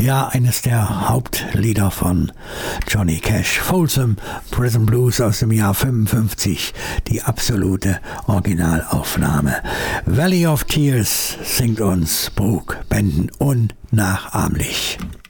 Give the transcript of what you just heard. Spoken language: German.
Ja, eines der Hauptlieder von Johnny Cash. Folsom Prison Blues aus dem Jahr 55. Die absolute Originalaufnahme. Valley of Tears singt uns Brooke Benton unnachahmlich.